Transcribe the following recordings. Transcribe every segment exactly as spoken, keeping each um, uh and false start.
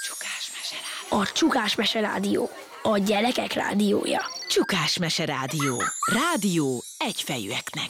Csukásmese rádió. A Csukásmese rádió. A gyerekek rádiója. Csukásmese rádió. Rádió egyfejűeknek.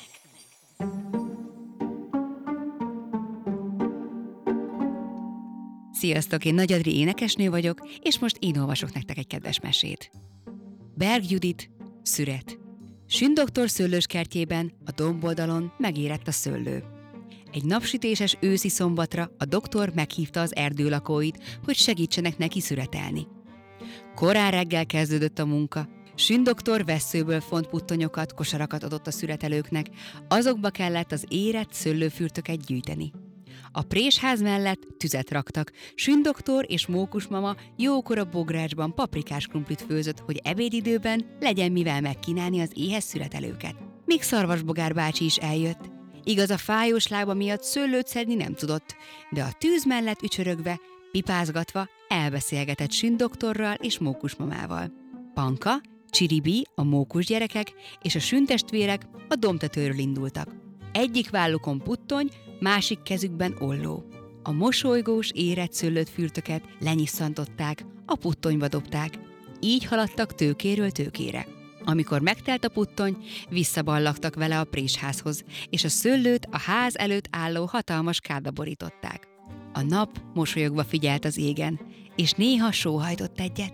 Sziasztok, én Nagy Adri énekesnő vagyok, és most én olvasok nektek egy kedves mesét. Berg Judit, Szüret. Sün doktor szőlőskertjében, a domboldalon megérett a szőlő. Egy napsütéses őszi szombatra a doktor meghívta az erdő lakóit, hogy segítsenek neki szüretelni. Korán reggel kezdődött a munka. Sün doktor vesszőből font puttonyokat, kosarakat adott a szüretelőknek, azokba kellett az érett szőlőfürtöket gyűjteni. A présház mellett tüzet raktak, Sün doktor és Mókus mama jókora bográcsban paprikás krumplit főzött, hogy ebédidőben legyen mivel megkínálni az éhes szüretelőket. Még Szarvasbogár bácsi is eljött. Igaz, a fájós lába miatt szőlőt szedni nem tudott, de a tűz mellett ücsörögve, pipázgatva elbeszélgetett Sün doktorral és Mókus mamával. Panka, Csiribi, a Mókus gyerekek és a Sün testvérek a domtetőről indultak. Egyik vállukon puttony, másik kezükben olló. A mosolygós, érett szőlőt fürtöket lenyisszantották, a puttonyba dobták. Így haladtak tőkéről tőkére. Amikor megtelt a puttony, visszaballagtak vele a présházhoz, és a szőlőt a ház előtt álló hatalmas kádba borították. A nap mosolyogva figyelt az égen, és néha sóhajtott egyet.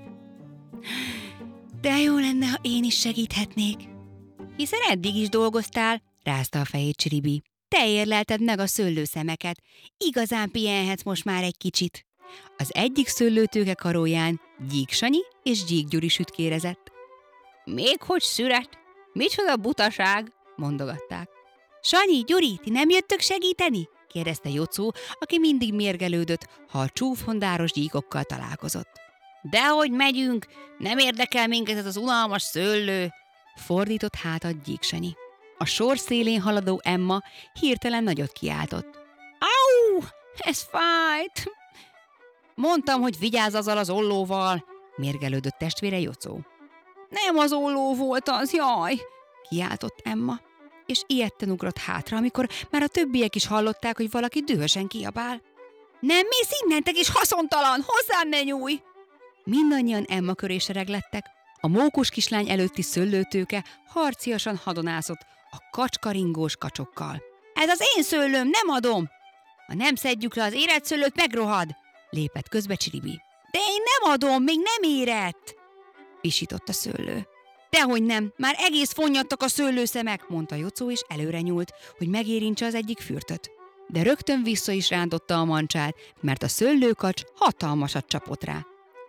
De jó lenne, ha én is segíthetnék. Hiszen eddig is dolgoztál, rázta a fejét Csiribi. Te érlelted meg a szőlőszemeket, igazán pihenhetsz most már egy kicsit. Az egyik szőlőtőke karóján Gyík Sanyi és Gyík Gyuri sütkérezett. Még hogy szüret? Micsoda butaság? Mondogatták. Sanyi, Gyuri, ti nem jöttök segíteni? Kérdezte Jocó, aki mindig mérgelődött, ha a csúfhondáros gyíkokkal találkozott. Dehogy megyünk, nem érdekel minket ez az unalmas szőlő, fordított hátat Gyík Sanyi. A sor szélén haladó Emma hirtelen nagyot kiáltott. Au, ez fájt! Mondtam, hogy vigyázz azzal az ollóval, mérgelődött testvére Jocó. Nem az olló volt az, jaj! Kiáltott Emma, és ijedten ugrott hátra, amikor már a többiek is hallották, hogy valaki dühösen kiabál. Nem mész innen, te kis haszontalan, hozzám ne nyújj! Mindannyian Emma köré sereglettek. A mókus kislány előtti szőlőtőke harciasan hadonászott a kacskaringós kacsokkal. Ez az én szőlőm, nem adom! Ha nem szedjük le az érett szőlőt, megrohad! Lépett közbe Csiribi. De én nem adom, még nem érett! Visított a szőlő. Dehogy nem, már egész fonnyadtak a szőlőszemek, mondta Jocó, és előre nyúlt, hogy megérintse az egyik fürtöt. De rögtön vissza is rántotta a mancsát, mert a szőlőkacs hatalmasat csapott rá.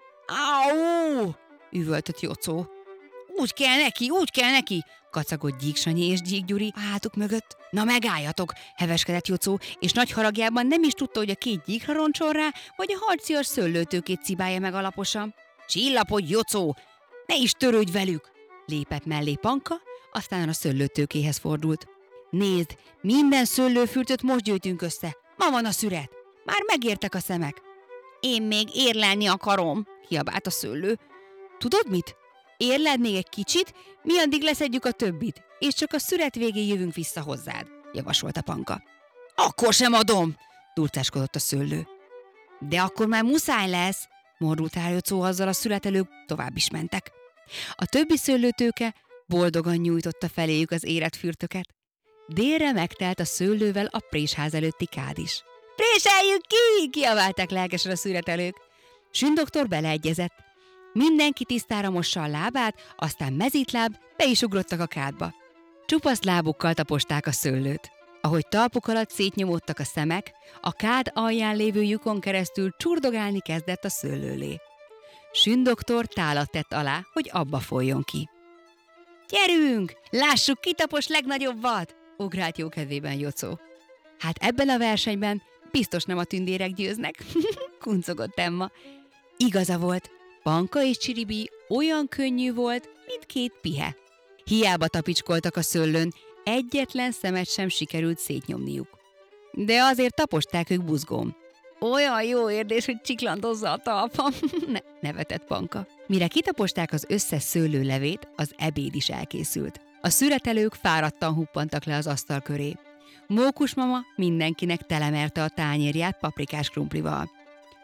Áú! Üvöltött Jocó. Úgy kell neki, úgy kell neki, kacagott Gyík Sanyi és Gyík Gyuri a hátuk mögött. Na megálljatok, heveskedett Jocó, és nagy haragjában nem is tudta, hogy a két gyíkra roncsol rá, vagy a harcias szőlőtőkét cibálja meg alaposan. Csillapodj, Jocó! Ne is törődj velük! Lépett mellé Panka, aztán a szőlőtőkéhez fordult. Nézd, minden szőlőfürtöt most gyűjtünk össze. Ma van a szüret. Már megértek a szemek. Én még érlelni akarom, kiabált a szőlő. Tudod mit? Érleld még egy kicsit, mi addig leszedjük a többit, és csak a szüret végén jövünk vissza hozzád, javasolta Panka. Akkor sem adom, durcáskodott a szőlő. De akkor már muszáj lesz, mordult rá Jocó, azzal a szüretelők tovább is mentek. A többi szőlőtőke boldogan nyújtotta feléjük az érett fürtöket. Délre megtelt a szőlővel a présház előtti kád is. Préseljük ki! Kiabálták lelkesen a szüretelők. Sün doktor beleegyezett. Mindenki tisztára mossa a lábát, aztán mezítláb, be is ugrottak a kádba. Csupasz lábukkal taposták a szőlőt. Ahogy talpuk alatt szétnyomódtak a szemek, a kád alján lévő lyukon keresztül csurdogálni kezdett a szőlőlé. Sün doktor tálat tett alá, hogy abba folyjon ki. Gyerünk! Lássuk, ki tapos legnagyobbat! Ugrált jókedvében Jocó. Hát ebben a versenyben biztos nem a tündérek győznek, kuncogott Emma. Igaza volt, Panka és Csiribi olyan könnyű volt, mint két pihe. Hiába tapicskoltak a szőlőn, egyetlen szemet sem sikerült szétnyomniuk. De azért taposták ők buzgón. Olyan jó érzés, hogy csiklandozza a talpam, ne, nevetett Panka. Mire kitaposták az összes szőlőlevét, az ebéd is elkészült. A szüretelők fáradtan huppantak le az asztal köré. Mókus mama mindenkinek telemerte a tányérját paprikás krumplival.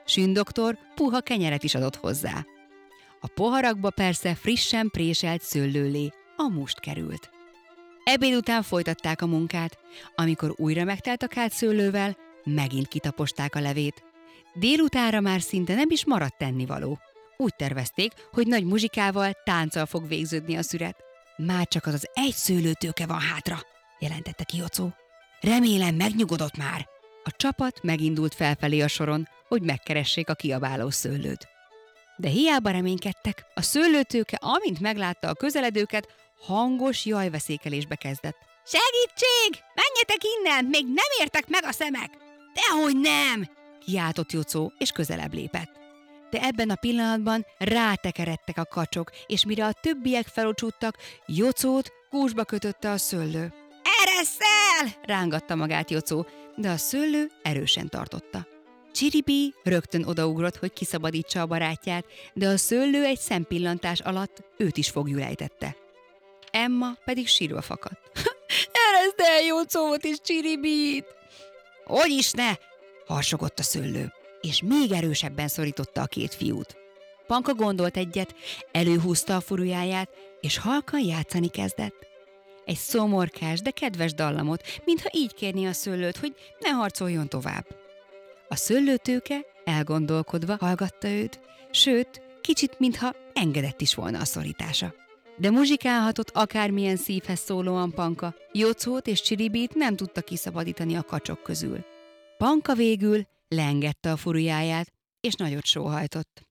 Sündoktor puha kenyeret is adott hozzá. A poharakba persze frissen préselt szőlőlé, a must került. Ebéd után folytatták a munkát, amikor újra megteltak szőlővel, megint kitaposták a levét. Délutánra már szinte nem is maradt tennivaló. Úgy tervezték, hogy nagy muzsikával, tánccal fog végződni a szüret. Már csak az az egy szőlőtőke van hátra, jelentette ki Jocó. Remélem megnyugodott már. A csapat megindult felfelé a soron, hogy megkeressék a kiabáló szőlőt. De hiába reménykedtek, a szőlőtőke, amint meglátta a közeledőket, hangos jajveszékelésbe kezdett. Segítség! Menjetek innen! Még nem értek meg a szemek! Dehogy nem! Kiáltott Jocó, és közelebb lépett. De ebben a pillanatban rátekeredtek a kacsok, és mire a többiek felocsúttak, Jocót gúzsba kötötte a szőlő. Eresz el! Rángatta magát Jocó, de a szőlő erősen tartotta. Csiribí rögtön odaugrott, hogy kiszabadítsa a barátját, de a szőlő egy szempillantás alatt őt is foglyul ejtette. Emma pedig sírva fakadt. Ereszd el Jocót és Csiribít! Hogy is ne! Harsogott a szőlő, és még erősebben szorította a két fiút. Panka gondolt egyet, előhúzta a furujáját, és halkan játszani kezdett. Egy szomorkás, de kedves dallamot, mintha így kérni a szőlőt, hogy ne harcoljon tovább. A szőlőtőke elgondolkodva hallgatta őt, sőt, kicsit mintha engedett is volna a szorítása. De muzsikálhatott akármilyen szívhez szólóan Panka, Jocót és Csiribít nem tudta kiszabadítani a kacsok közül. Panka végül leengedte a furujáját, és nagyot sóhajtott.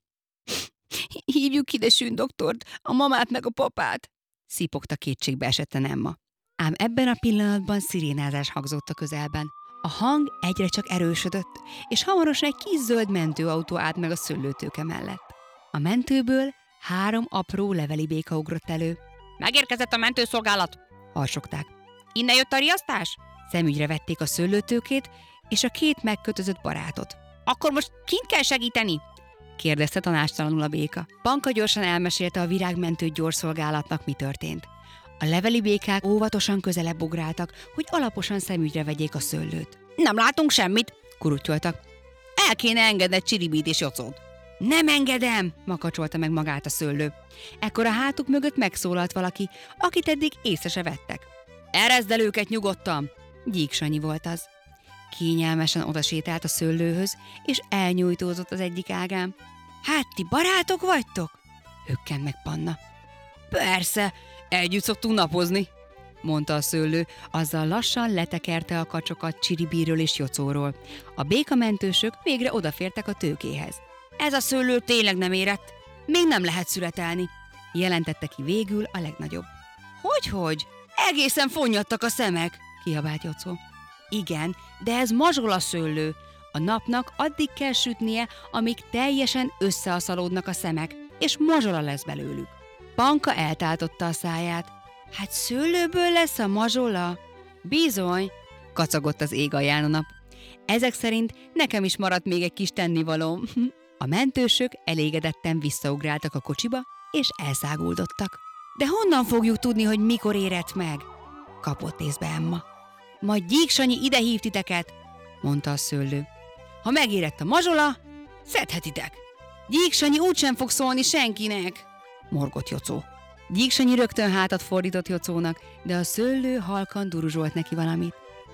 Hívjuk ide Sündoktort, a mamát meg a papát, szipogta kétségbe esetten Emma. Ám ebben a pillanatban szirénázás hangzott a közelben. A hang egyre csak erősödött, és hamarosan egy kis zöld mentőautó állt meg a szőlőtőke mellett. A mentőből három apró leveli béka ugrott elő. Megérkezett a mentőszolgálat, harsogták. Innen jött a riasztás? Szemügyre vették a szőlőtőkét és a két megkötözött barátot. Akkor most kint kell segíteni? Kérdezte tanástalanul a béka. Panka gyorsan elmesélte a virágmentő gyorsszolgálatnak, mi történt. A leveli békák óvatosan közelebb ugráltak, hogy alaposan szemügyre vegyék a szőlőt. Nem látunk semmit, kurutyoltak. El kéne engedned Csiribít és Jocót. Nem engedem, makacsolta meg magát a szőlő. Ekkor a hátuk mögött megszólalt valaki, akit eddig észre se vettek. Ereszd el őket nyugodtan! Gyík Sanyi volt az. Kényelmesen odasétált a szőlőhöz, és elnyújtózott az egyik ágán. Hát ti barátok vagytok? Hökkent meg Panna. Persze, együtt szoktunk napozni, mondta a szőlő, azzal lassan letekerte a kacsokat Csiribíről és Jocóról. A békamentősök végre odafértek a tőkéhez. Ez a szőlő tényleg nem érett, még nem lehet születelni, jelentette ki végül a legnagyobb. Hogyhogy? Egészen fonnyadtak a szemek, kiabált Jocó. Igen, de ez mazsola szőlő. A napnak addig kell sütnie, amíg teljesen összeaszalódnak a szemek, és mazsola lesz belőlük. Panka eltáltotta a száját. Hát szőlőből lesz a mazsola? Bizony, kacagott az ég alján a nap. Ezek szerint nekem is maradt még egy kis tennivalóm. A mentősök elégedetten visszaugráltak a kocsiba, és elszáguldottak. De honnan fogjuk tudni, hogy mikor érett meg? Kapott észbe Emma. Majd Gyík Sanyi ide hív titeket, mondta a szőlő. Ha megérett a mazsola, szedhetitek. Gyík Sanyi úgysem fog szólni senkinek, morgott Jocó. Gyík Sanyi rögtön hátat fordított Jocónak, de a szőlő halkan duruzsolt neki valamit.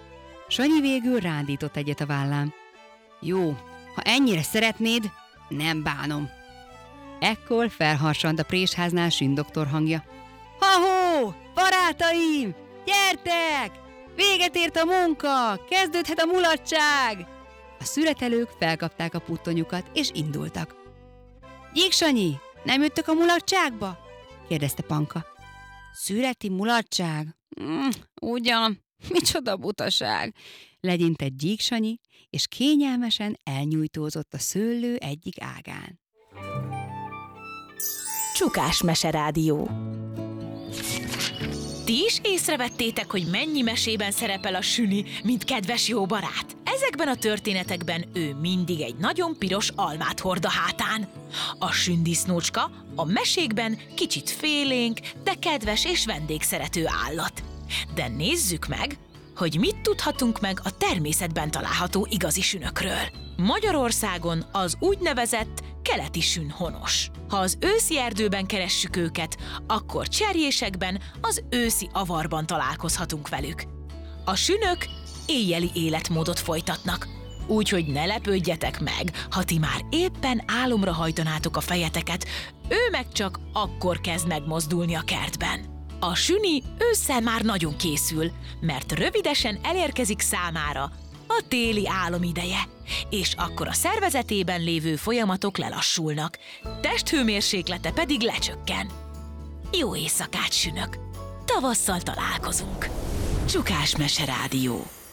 Sanyi végül rándított egyet a vállán. Jó, ha ennyire szeretnéd, nem bánom. Ekkor felharsant a présháznál Sündoktor hangja. Ha-hó, barátaim, gyertek! Véget ért a munka, kezdődhet a mulatság! A szüretelők felkapták a puttonyukat, és indultak. Gyík Sanyi, nem jöttök a mulatságba? Kérdezte Panka. Szüreti mulatság? Mm, ugyan, micsoda butaság! Legyintett Gyík Sanyi, és kényelmesen elnyújtózott a szőlő egyik ágán. Csukás Meserádió. Ti is észrevettétek, hogy mennyi mesében szerepel a Süni, mint kedves jó barát? Ezekben a történetekben ő mindig egy nagyon piros almát hord a hátán. A sündisznócska a mesékben kicsit félénk, de kedves és vendégszerető állat. De nézzük meg, hogy mit tudhatunk meg a természetben található igazi sünökről. Magyarországon az úgynevezett keleti sün honos. Ha az őszi erdőben keressük őket, akkor cserjésekben, az őszi avarban találkozhatunk velük. A sünök éjjeli életmódot folytatnak, úgyhogy ne lepődjetek meg, ha ti már éppen álomra hajtanátok a fejeteket, ő meg csak akkor kezd megmozdulni a kertben. A süni ősszel már nagyon készül, mert rövidesen elérkezik számára a téli álomideje, és akkor a szervezetében lévő folyamatok lelassulnak, testhőmérséklete pedig lecsökken. Jó éjszakát, sünök! Tavasszal találkozunk! Csukás Mese Rádió.